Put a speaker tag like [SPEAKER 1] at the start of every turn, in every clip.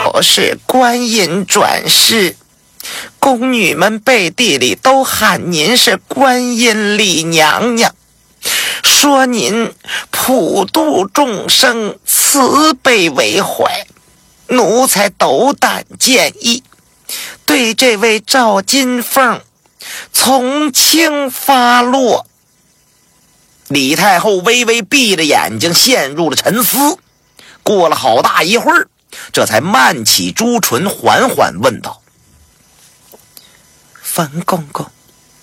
[SPEAKER 1] 就是观音转世，宫女们背地里都喊您是观音李娘娘，说您普度众生，慈悲为怀，奴才斗胆建议，对这位赵金凤从轻发落。李太后微微闭着眼睛，陷入了沉思。过了好大一会儿，这才慢起朱唇，缓缓问道：冯公公，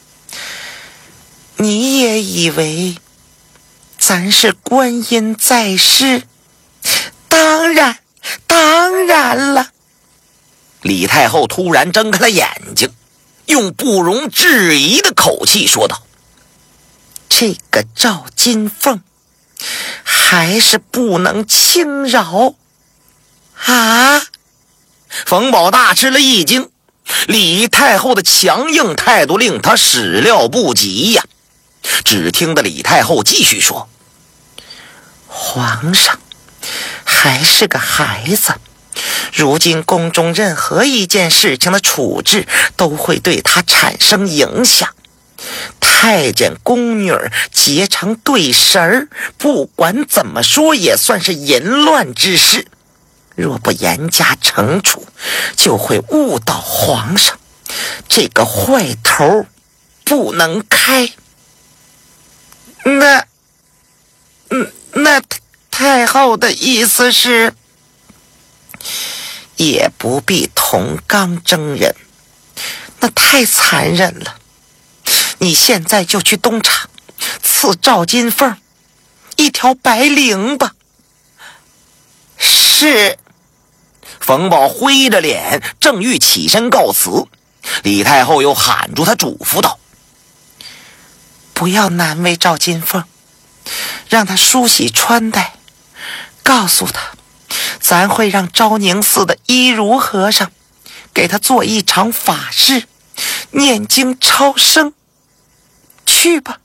[SPEAKER 1] 你也以为咱是观音在世？当然了。李太后突然睁开了眼睛，用不容置疑的口气说道：这个赵金凤还是不能轻饶啊！冯保大吃了一惊，李太后的强硬态度令他始料不及呀。只听得李太后继续说：皇上还是个孩子，如今宫中任何一件事情的处置都会对他产生影响。太监宫女结成对神儿，不管怎么说也算是淫乱之事，若不严加惩处，就会误导皇上，这个坏头不能开。那太后的意思是，也不必同纲争人，那太残忍了。你现在就去东厂赐赵金凤一条白绫吧。是。冯保灰着脸，正欲起身告辞，李太后又喊住他，嘱咐道：不要难为赵金凤，让他梳洗穿戴，告诉他咱会让昭宁寺的一如和尚给他做一场法事，念经超生。去吧。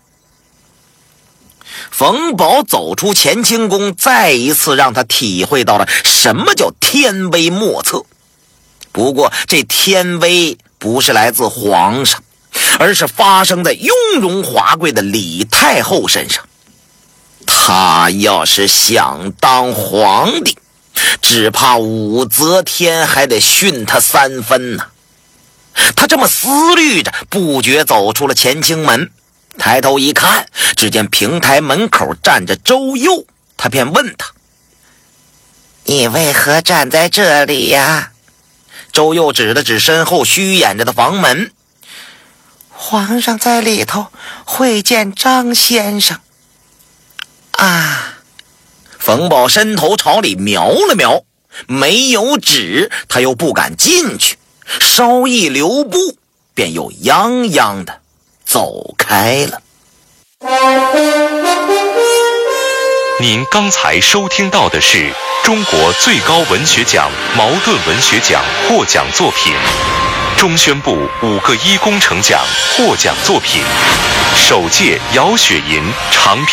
[SPEAKER 1] 冯保走出乾清宫，再一次让他体会到了什么叫天威莫测。不过这天威不是来自皇上，而是发生在雍容华贵的李太后身上。他要是想当皇帝，只怕武则天还得训他3分呢。他这么思虑着，不觉走出了乾清门，抬头一看，只见平台门口站着周佑，他便问他：你为何站在这里呀？周佑指了指身后虚掩着的房门：皇上在里头会见张先生。啊！冯保伸头朝里瞄了瞄，没有指，他又不敢进去，稍一留步，便又泱泱的走开了。
[SPEAKER 2] 您刚才收听到的是中国最高文学奖茅盾文学奖获奖作品，中宣部5个1工程奖获奖作品，首届姚雪银长篇